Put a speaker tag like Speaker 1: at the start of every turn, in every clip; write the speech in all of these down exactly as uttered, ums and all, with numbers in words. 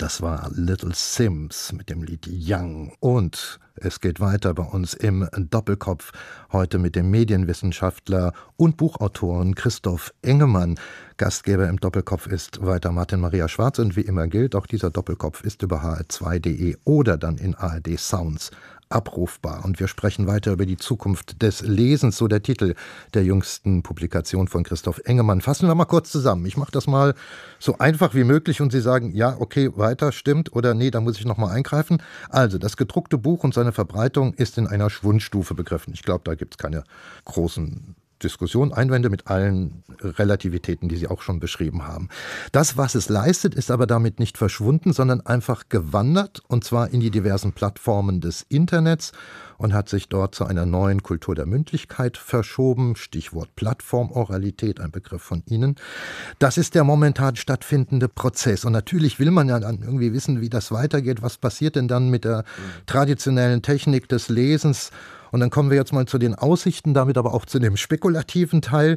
Speaker 1: Das war Little Sims mit dem Lied Young. Und es geht weiter bei uns im Doppelkopf, heute mit dem Medienwissenschaftler und Buchautoren Christoph Engemann. Gastgeber im Doppelkopf ist weiter Martin Maria Schwarz und wie immer gilt, auch dieser Doppelkopf ist über h r zwei punkt de oder dann in A R D Sounds abrufbar. Und wir sprechen weiter über die Zukunft des Lesens, so der Titel der jüngsten Publikation von Christoph Engemann. Fassen wir mal kurz zusammen. Ich mache das mal so einfach wie möglich und Sie sagen, ja, okay, weiter, stimmt oder nee, da muss ich nochmal eingreifen. Also, das gedruckte Buch und seine Verbreitung ist in einer Schwundstufe begriffen. Ich glaube, da gibt es keine großen Diskussion, Einwände mit allen Relativitäten, die Sie auch schon beschrieben haben. Das, was es leistet, ist aber damit nicht verschwunden, sondern einfach gewandert, und zwar in die diversen Plattformen des Internets und hat sich dort zu einer neuen Kultur der Mündlichkeit verschoben. Stichwort Plattformoralität, ein Begriff von Ihnen. Das ist der momentan stattfindende Prozess. Und natürlich will man ja dann irgendwie wissen, wie das weitergeht. Was passiert denn dann mit der traditionellen Technik des Lesens? Und dann kommen wir jetzt mal zu den Aussichten, damit aber auch zu dem spekulativen Teil.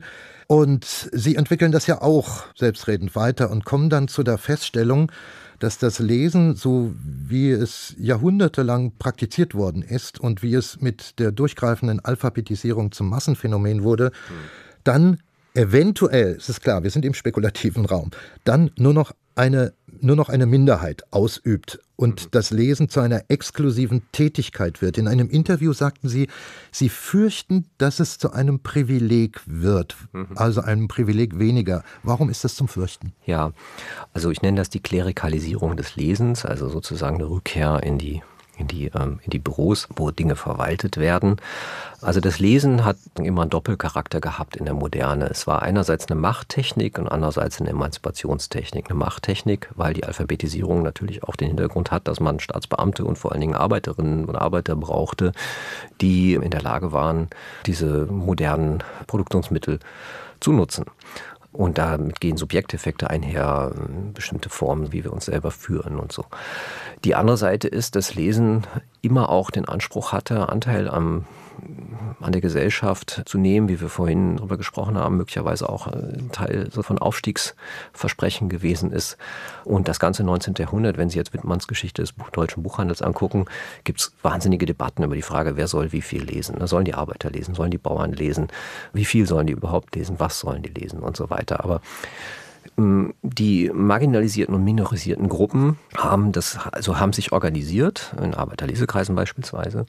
Speaker 1: Und Sie entwickeln das ja auch selbstredend weiter und kommen dann zu der Feststellung, dass das Lesen, so wie es jahrhundertelang praktiziert worden ist und wie es mit der durchgreifenden Alphabetisierung zum Massenphänomen wurde, dann eventuell, es ist klar, wir sind im spekulativen Raum, dann nur noch eine, nur noch eine Minderheit ausübt und das Lesen zu einer exklusiven Tätigkeit wird. In einem Interview sagten Sie, Sie fürchten, dass es zu einem Privileg wird, also einem Privileg weniger. Warum ist das zum Fürchten?
Speaker 2: Ja, also ich nenne das die Klerikalisierung des Lesens, also sozusagen eine Rückkehr in die in die, ähm, in die Büros, wo Dinge verwaltet werden. Also das Lesen hat immer einen Doppelcharakter gehabt in der Moderne. Es war einerseits eine Machttechnik und andererseits eine Emanzipationstechnik. Eine Machttechnik, weil die Alphabetisierung natürlich auch den Hintergrund hat, dass man Staatsbeamte und vor allen Dingen Arbeiterinnen und Arbeiter brauchte, die in der Lage waren, diese modernen Produktionsmittel zu nutzen. Und damit gehen Subjekteffekte einher, bestimmte Formen, wie wir uns selber führen und so. Die andere Seite ist, dass Lesen immer auch den Anspruch hatte, Anteil am, an der Gesellschaft zu nehmen, wie wir vorhin darüber gesprochen haben, möglicherweise auch ein Teil so von Aufstiegsversprechen gewesen ist. Und das ganze neunzehnten Jahrhundert, wenn Sie jetzt Wittmanns Geschichte des deutschen Buchhandels angucken, gibt es wahnsinnige Debatten über die Frage, wer soll wie viel lesen. Sollen die Arbeiter lesen, sollen die Bauern lesen, wie viel sollen die überhaupt lesen, was sollen die lesen und so weiter. Aber die marginalisierten und minorisierten Gruppen haben, das, also haben sich organisiert, in Arbeiterlesekreisen beispielsweise,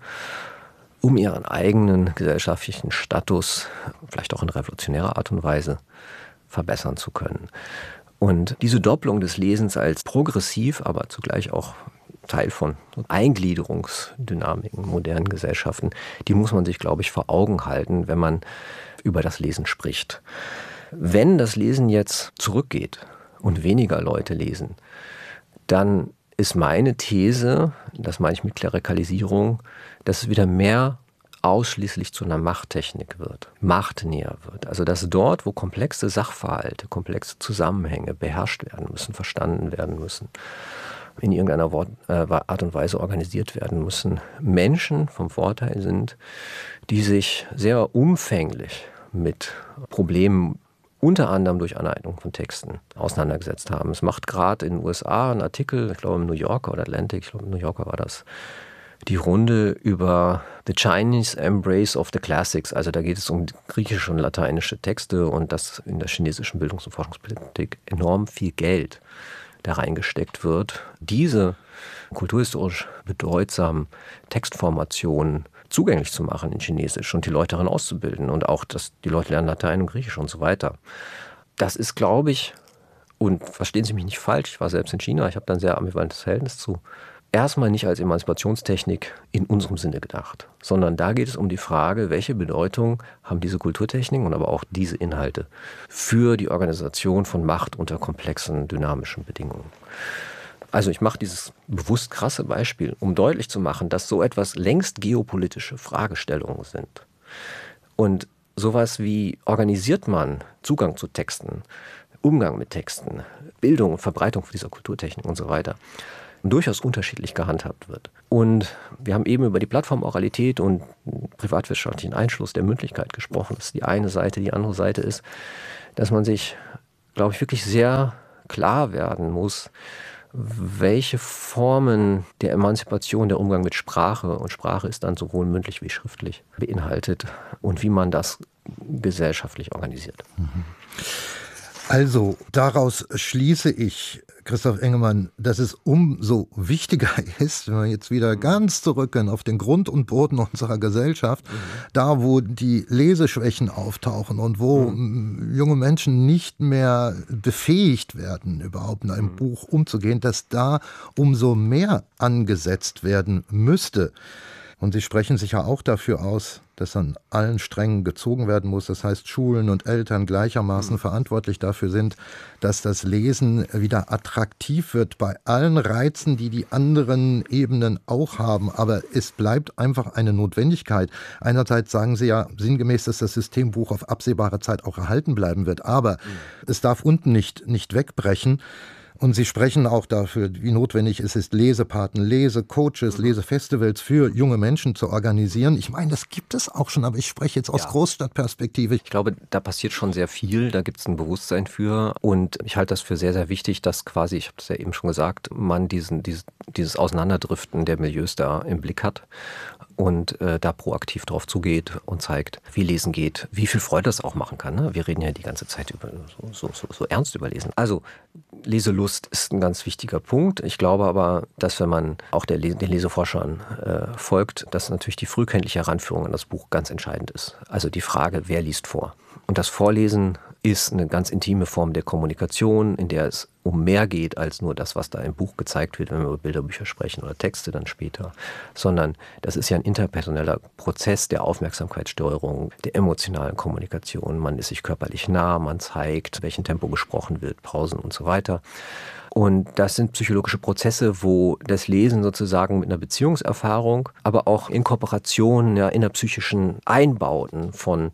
Speaker 2: um ihren eigenen gesellschaftlichen Status, vielleicht auch in revolutionärer Art und Weise, verbessern zu können. Und diese Doppelung des Lesens als progressiv, aber zugleich auch Teil von Eingliederungsdynamiken in modernen Gesellschaften, die muss man sich, glaube ich, vor Augen halten, wenn man über das Lesen spricht. Wenn das Lesen jetzt zurückgeht und weniger Leute lesen, dann ist meine These, das meine ich mit Klerikalisierung, dass es wieder mehr ausschließlich zu einer Machttechnik wird, machtnäher wird. Also dass dort, wo komplexe Sachverhalte, komplexe Zusammenhänge beherrscht werden müssen, verstanden werden müssen, in irgendeiner Art und Weise organisiert werden müssen, Menschen vom Vorteil sind, die sich sehr umfänglich mit Problemen unter anderem durch Aneignung von Texten auseinandergesetzt haben. Es macht gerade in den U S A einen Artikel, ich glaube im New Yorker oder Atlantic, ich glaube im New Yorker war das, die Runde über The Chinese Embrace of the Classics. Also da geht es um griechische und lateinische Texte und dass in der chinesischen Bildungs- und Forschungspolitik enorm viel Geld da reingesteckt wird, diese kulturhistorisch bedeutsamen Textformationen zugänglich zu machen in Chinesisch und die Leute darin auszubilden und auch, dass die Leute lernen Latein und Griechisch und so weiter. Das ist, glaube ich, und verstehen Sie mich nicht falsch, ich war selbst in China, ich habe da ein sehr ambivalentes Verhältnis zu, erstmal nicht als Emanzipationstechnik in unserem Sinne gedacht, sondern da geht es um die Frage, welche Bedeutung haben diese Kulturtechniken und aber auch diese Inhalte für die Organisation von Macht unter komplexen, dynamischen Bedingungen. Also ich mache dieses bewusst krasse Beispiel, um deutlich zu machen, dass so etwas längst geopolitische Fragestellungen sind. Und sowas wie organisiert man Zugang zu Texten, Umgang mit Texten, Bildung und Verbreitung dieser Kulturtechnik und so weiter, durchaus unterschiedlich gehandhabt wird. Und wir haben eben über die Plattformoralität und privatwirtschaftlichen Einschluss der Mündlichkeit gesprochen. Das ist die eine Seite. Die andere Seite ist, dass man sich, glaube ich, wirklich sehr klar werden muss, welche Formen der Emanzipation der Umgang mit Sprache, und Sprache ist dann sowohl mündlich wie schriftlich, beinhaltet und wie man das gesellschaftlich organisiert.
Speaker 1: Also daraus schließe ich, Christoph Engemann, dass es umso wichtiger ist, wenn wir jetzt wieder ganz zurückgehen auf den Grund und Boden unserer Gesellschaft, mhm. da wo die Leseschwächen auftauchen und wo mhm. junge Menschen nicht mehr befähigt werden, überhaupt in einem mhm. Buch umzugehen, dass da umso mehr angesetzt werden müsste. Und Sie sprechen sich ja auch dafür aus, dass an allen Strängen gezogen werden muss. Das heißt, Schulen und Eltern gleichermaßen mhm. verantwortlich dafür sind, dass das Lesen wieder attraktiv wird bei allen Reizen, die die anderen Ebenen auch haben. Aber es bleibt einfach eine Notwendigkeit. Einerseits sagen Sie ja sinngemäß, dass das Systembuch auf absehbare Zeit auch erhalten bleiben wird. Aber mhm. es darf unten nicht, nicht wegbrechen. Und Sie sprechen auch dafür, wie notwendig es ist, Lesepaten, Lesecoaches, Lesefestivals für junge Menschen zu organisieren. Ich meine, das gibt es auch schon, aber ich spreche jetzt aus ja. Großstadtperspektive.
Speaker 2: Ich glaube, da passiert schon sehr viel, da gibt es ein Bewusstsein für. Und ich halte das für sehr, sehr wichtig, dass quasi, ich habe das ja eben schon gesagt, man diesen, dieses, dieses Auseinanderdriften der Milieus da im Blick hat. Und äh, da proaktiv drauf zugeht und zeigt, wie Lesen geht, wie viel Freude das auch machen kann. Ne? Wir reden ja die ganze Zeit über so, so, so ernst über Lesen. Also Leselust ist ein ganz wichtiger Punkt. Ich glaube aber, dass wenn man auch der, den Leseforschern äh, folgt, dass natürlich die frühkindliche Heranführung an das Buch ganz entscheidend ist. Also die Frage, wer liest vor? Und das Vorlesen ist eine ganz intime Form der Kommunikation, in der es um mehr geht als nur das, was da im Buch gezeigt wird, wenn wir über Bilderbücher sprechen oder Texte dann später, sondern das ist ja ein interpersoneller Prozess der Aufmerksamkeitssteuerung, der emotionalen Kommunikation. Man ist sich körperlich nah, man zeigt, welchem Tempo gesprochen wird, Pausen und so weiter. Und das sind psychologische Prozesse, wo das Lesen sozusagen mit einer Beziehungserfahrung, aber auch in Kooperation, ja, innerpsychischen Einbauten von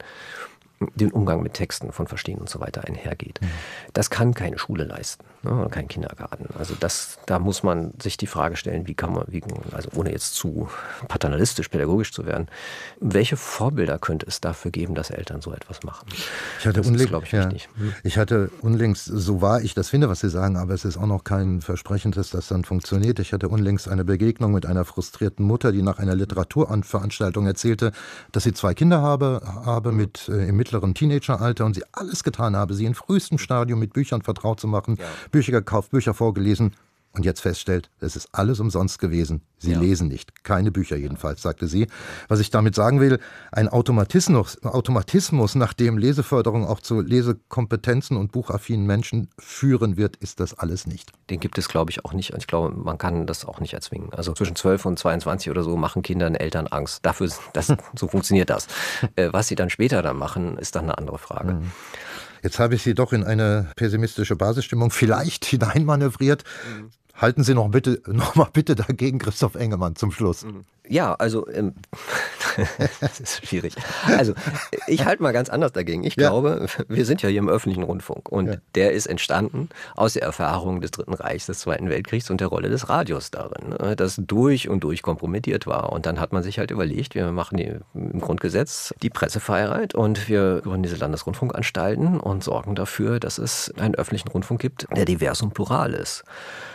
Speaker 2: den Umgang mit Texten, von Verstehen und so weiter einhergeht. Mhm. Das kann keine Schule leisten, ne, kein Kindergarten. Also das, da muss man sich die Frage stellen, wie kann man, wie, also ohne jetzt zu paternalistisch, pädagogisch zu werden, welche Vorbilder könnte es dafür geben, dass Eltern so etwas machen?
Speaker 1: Ich hatte, unlängst, ist, ich, ja, ich hatte unlängst, so wahr ich das finde, was Sie sagen, aber es ist auch noch kein Versprechen, dass das dann funktioniert. Ich hatte unlängst eine Begegnung mit einer frustrierten Mutter, die nach einer Literaturveranstaltung erzählte, dass sie zwei Kinder habe, habe mit äh, im mittleren Teenageralter und sie alles getan habe, sie im frühesten Stadium mit Büchern vertraut zu machen, ja. Bücher gekauft, Bücher vorgelesen und jetzt feststellt, es ist alles umsonst gewesen. Sie ja. lesen nicht. Keine Bücher jedenfalls, sagte sie. Was ich damit sagen will, ein Automatismus, Automatismus, nach dem Leseförderung auch zu Lesekompetenzen und buchaffinen Menschen führen wird, ist das alles nicht.
Speaker 2: Den gibt es, glaube ich, auch nicht. Ich glaube, man kann das auch nicht erzwingen. Also zwischen zwölf und zweiundzwanzig oder so machen Kindern Eltern Angst. Dafür, das, so funktioniert das. Was sie dann später dann machen, ist dann eine andere Frage. Mhm.
Speaker 1: Jetzt habe ich Sie doch in eine pessimistische Basisstimmung vielleicht hineinmanövriert. Mhm. Halten Sie noch bitte, noch mal bitte dagegen, Christoph Engemann, zum Schluss.
Speaker 2: Ja, also, ähm, das ist schwierig. Also, ich halte mal ganz anders dagegen. Ich ja. glaube, wir sind ja hier im öffentlichen Rundfunk und ja. der ist entstanden aus der Erfahrung des Dritten Reichs, des Zweiten Weltkriegs und der Rolle des Radios darin, das durch und durch kompromittiert war. Und dann hat man sich halt überlegt, wir machen die, im Grundgesetz die Pressefreiheit und wir gründen diese Landesrundfunkanstalten und sorgen dafür, dass es einen öffentlichen Rundfunk gibt, der divers und plural ist.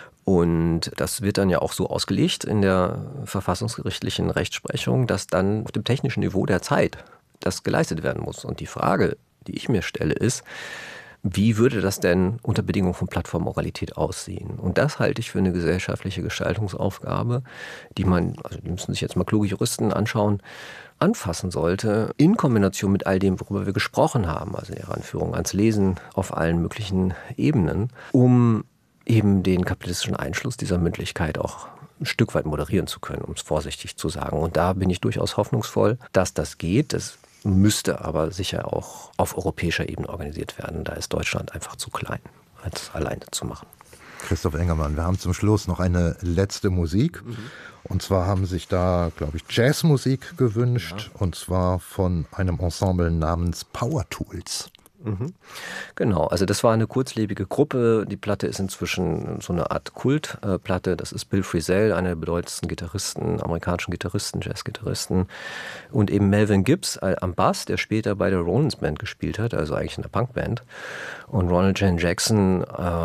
Speaker 2: Und das wird dann ja auch so ausgelegt in der verfassungsgerichtlichen Rechtsprechung, dass dann auf dem technischen Niveau der Zeit das geleistet werden muss. Und die Frage, die ich mir stelle, ist, wie würde das denn unter Bedingungen von Plattformmoralität aussehen? Und das halte ich für eine gesellschaftliche Gestaltungsaufgabe, die man, also die müssen sich jetzt mal kluge Juristen anschauen, anfassen sollte, in Kombination mit all dem, worüber wir gesprochen haben, also die Heranführung ans Lesen auf allen möglichen Ebenen, um eben den kapitalistischen Einschluss dieser Mündlichkeit auch ein Stück weit moderieren zu können, um es vorsichtig zu sagen. Und da bin ich durchaus hoffnungsvoll, dass das geht. Das müsste aber sicher auch auf europäischer Ebene organisiert werden. Da ist Deutschland einfach zu klein, als alleine zu machen.
Speaker 1: Christoph Engemann, wir haben zum Schluss noch eine letzte Musik. Mhm. Und zwar haben sich da, glaube ich, Jazzmusik gewünscht. Ja. Und zwar von einem Ensemble namens Power Tools.
Speaker 2: Mhm. Genau, also das war eine kurzlebige Gruppe. Die Platte ist inzwischen so eine Art Kultplatte. Das ist Bill Frisell, einer der bedeutendsten Gitarristen, amerikanischen Gitarristen, Jazzgitarristen. Und eben Melvin Gibbs am Bass, der später bei der Rollins Band gespielt hat, also eigentlich in der Punkband. Und Ronald Jan Jackson äh,